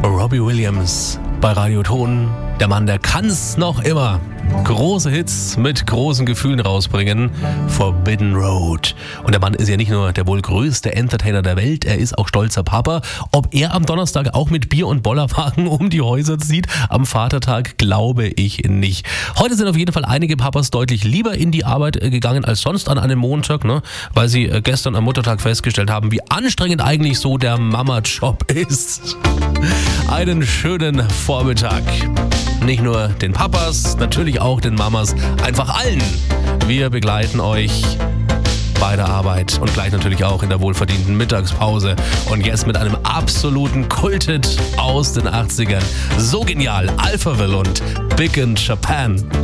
Robbie Williams bei Radio Ton. Der Mann, der kann's noch immer. Große Hits mit großen Gefühlen rausbringen. Forbidden Road. Und der Mann ist ja nicht nur der wohl größte Entertainer der Welt, er ist auch stolzer Papa. Ob er am Donnerstag auch mit Bier- und Bollerwagen um die Häuser zieht, am Vatertag, glaube ich nicht. Heute sind auf jeden Fall einige Papas deutlich lieber in die Arbeit gegangen als sonst an einem Montag, ne? Weil sie gestern am Muttertag festgestellt haben, wie anstrengend eigentlich so der Mama-Job ist. Einen schönen Vormittag. Nicht nur den Papas, natürlich auch den Mamas, einfach allen. Wir begleiten euch bei der Arbeit und gleich natürlich auch in der wohlverdienten Mittagspause. Und jetzt mit einem absoluten Kulthit aus den 80ern. So genial, Alphaville und Big in Japan.